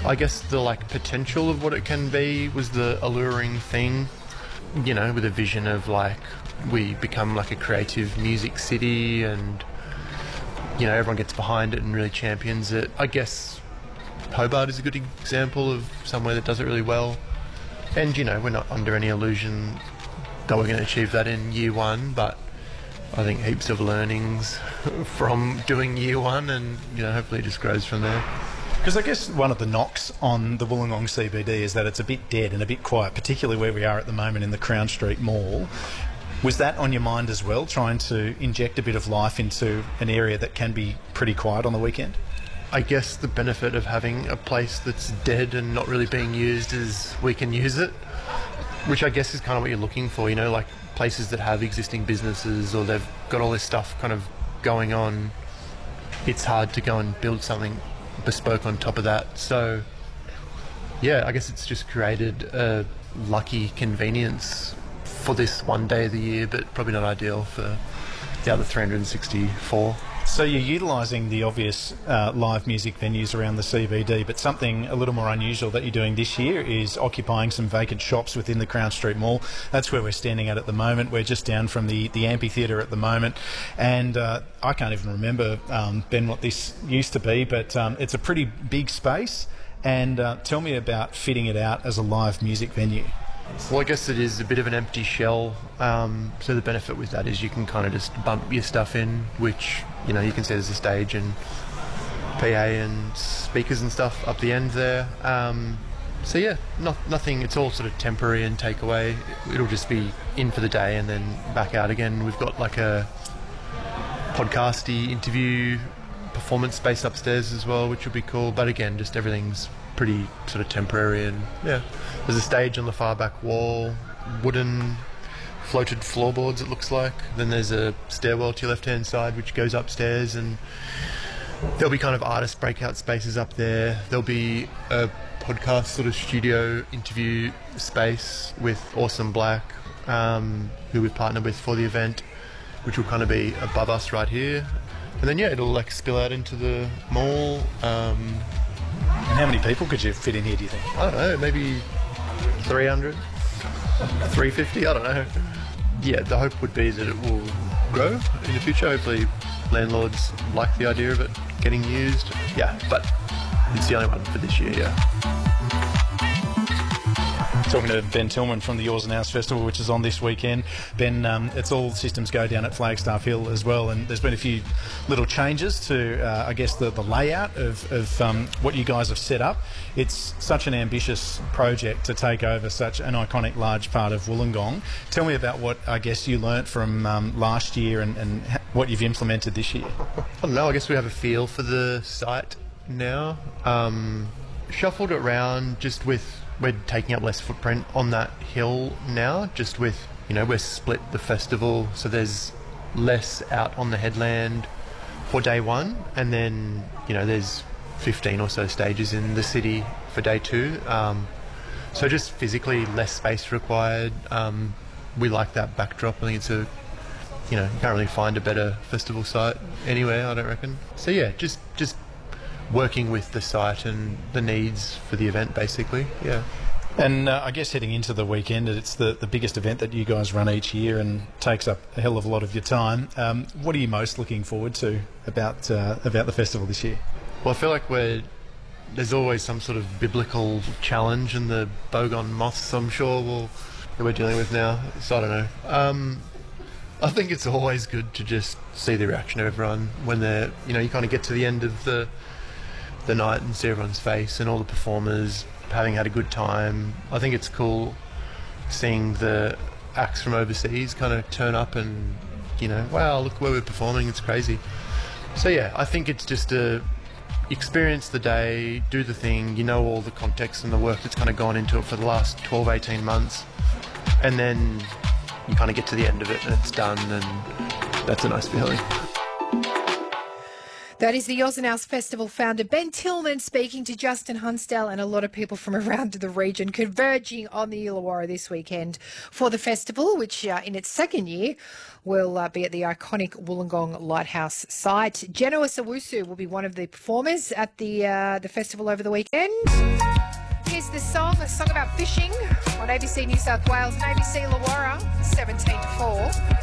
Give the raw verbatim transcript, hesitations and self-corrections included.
I guess the like potential of what it can be was the alluring thing, you know, with a vision of like we become like a creative music city and, you know, everyone gets behind it and really champions it. I guess Hobart is a good example of somewhere that does it really well. And, you know, we're not under any illusion that we're going to achieve that in year one, but I think heaps of learnings from doing year one and, you know, hopefully it just grows from there. Because I guess one of the knocks on the Wollongong C B D is that it's a bit dead and a bit quiet, particularly where we are at the moment in the Crown Street Mall. Was that on your mind as well, trying to inject a bit of life into an area that can be pretty quiet on the weekend? I guess the benefit of having a place that's dead and not really being used is we can use it, which I guess is kind of what you're looking for, you know, like places that have existing businesses or they've got all this stuff kind of going on. It's hard to go and build something bespoke on top of that. So yeah, I guess it's just created a lucky convenience for this one day of the year, but probably not ideal for the other three hundred sixty-four. So you're utilising the obvious uh, live music venues around the C B D, but something a little more unusual that you're doing this year is occupying some vacant shops within the Crown Street Mall. That's where we're standing at at the moment. We're just down from the, the amphitheatre at the moment, and uh, I can't even remember, um, Ben, what this used to be, but um, it's a pretty big space. And uh, tell me about fitting it out as a live music venue. Well, I guess it is a bit of an empty shell, um, so the benefit with that is you can kind of just bump your stuff in, which, you know, you can see there's a stage and P A and speakers and stuff up the end there. Um, so yeah, not, nothing, it's all sort of temporary and takeaway. It'll just be in for the day and then back out again. We've got like a podcasty interview performance space upstairs as well, which will be cool, but again, just everything's pretty sort of temporary. And yeah, there's a stage on the far back wall, wooden floated floorboards it looks like. Then there's a stairwell to your left hand side which goes upstairs, and there'll be kind of artist breakout spaces up there. There'll be a podcast sort of studio interview space with Awesome Black, um, who we've partnered with for the event, which will kind of be above us right here. And then yeah, it'll like spill out into the mall. Um, And how many people could you fit in here, do you think? I don't know, maybe three hundred, three fifty, I don't know. Yeah, the hope would be that it will grow in the future. Hopefully landlords like the idea of it getting used. Yeah, but it's the only one for this year, yeah. Talking to Ben Tillman from the Yours and Ours Festival, which is on this weekend. Ben, um, it's all systems go down at Flagstaff Hill as well, and there's been a few little changes to, uh, I guess, the, the layout of, of um, what you guys have set up. It's such an ambitious project to take over such an iconic large part of Wollongong. Tell me about what, I guess, you learnt from um, last year and, and what you've implemented this year. I don't know, I guess we have a feel for the site now. Um, shuffled it around just with we're taking up less footprint on that hill now, just with, you know, we're split the festival, so there's less out on the headland for day one, and then, you know, there's fifteen or so stages in the city for day two. Um, so just physically less space required. Um, we like that backdrop. I think it's a, you know, you can't really find a better festival site anywhere, I don't reckon. So yeah, just just working with the site and the needs for the event, basically. Yeah. And uh, I guess heading into the weekend, it's the, the biggest event that you guys run each year and takes up a hell of a lot of your time. Um, what are you most looking forward to about uh, about the festival this year? Well, I feel like we're there's always some sort of biblical challenge in the Bogon moths, I'm sure, we'll, that we're dealing with now. So I don't know. Um, I think it's always good to just see the reaction of everyone when they're, you know, you kind of get to the end of the the night and see everyone's face and all the performers having had a good time. I think it's cool seeing the acts from overseas kind of turn up and, you know, wow, look where we're performing, it's crazy. So yeah, I think it's just a experience the day, do the thing, you know, all the context and the work that's kind of gone into it for the last twelve, eighteen months, and then you kind of get to the end of it and it's done, and that's a nice feeling. That is the Ozzenhouse Festival founder Ben Tillman speaking to Justin Hunsdale and a lot of people from around the region converging on the Illawarra this weekend for the festival, which uh, in its second year will uh, be at the iconic Wollongong Lighthouse site. Genoa Sawusu will be one of the performers at the uh, the festival over the weekend. Here's the song, a song about fishing on A B C New South Wales and A B C Illawarra, seventeen to four.